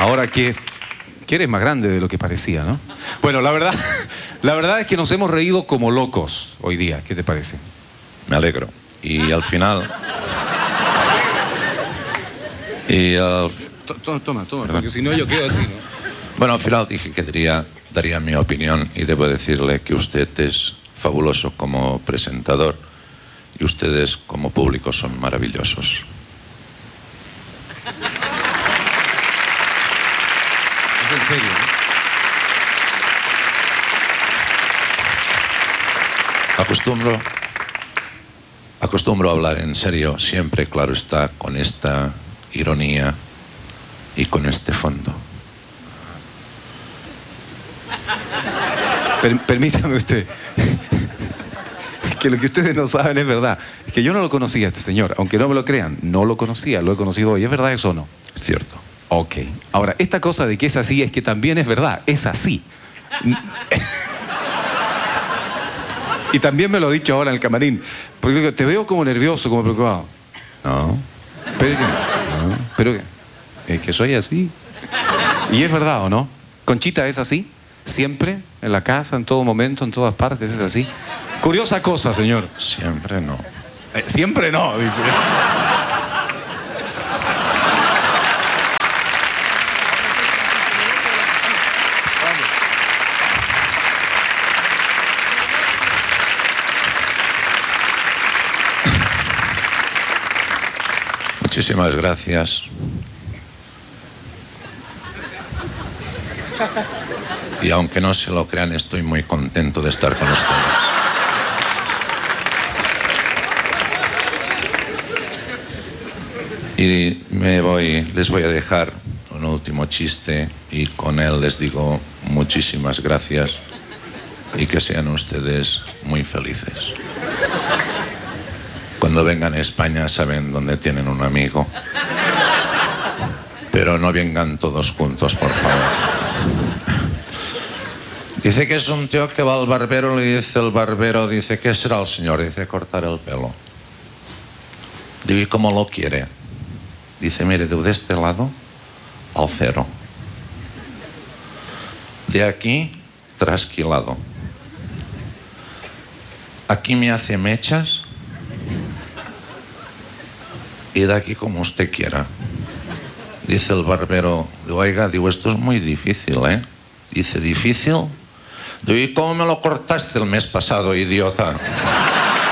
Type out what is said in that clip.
Ahora que eres más grande de lo que parecía, ¿no? Bueno, la verdad es que nos hemos reído como locos hoy día. ¿Qué te parece? Me alegro. Y al final... Toma, porque si no yo quedo así, ¿no? Bueno, al final dije que daría mi opinión y debo decirle que usted es fabuloso como presentador y ustedes como público son maravillosos. Es en serio, ¿no? Acostumbro a hablar en serio siempre, claro está, con esta ironía y con este fondo. Permítame usted. Es que lo que ustedes no saben es verdad. Es que yo no lo conocía a este señor. Aunque no me lo crean, no lo conocía. Lo he conocido hoy. ¿Es verdad eso o no? Cierto. Ok. Ahora, esta cosa de que es así es que también es verdad. Es así. Y también me lo ha dicho ahora en el camarín. Porque digo, te veo como nervioso, como preocupado. No. Pero es que soy así. ¿Y es verdad o no? ¿Conchita es así? ¿Siempre? ¿En la casa, en todo momento, en todas partes? ¿Es así? Curiosa cosa, señor. Siempre no. Siempre no, dice. Muchísimas gracias. Y aunque no se lo crean, estoy muy contento de estar con ustedes. Y les voy a dejar un último chiste y con él les digo muchísimas gracias y que sean ustedes muy felices. Cuando vengan a España saben dónde tienen un amigo. Pero no vengan todos juntos, por favor. Dice que es un tío que va al barbero, le dice el barbero, dice, ¿qué será el señor? Dice, cortar el pelo. Digo, ¿y cómo lo quiere? Dice, mire, de este lado al cero. De aquí, trasquilado. Aquí me hace mechas. Y de aquí como usted quiera. Dice el barbero, oiga, digo, esto es muy difícil, ¿eh? Dice, ¿difícil? Digo, ¿y cómo me lo cortaste el mes pasado, idiota?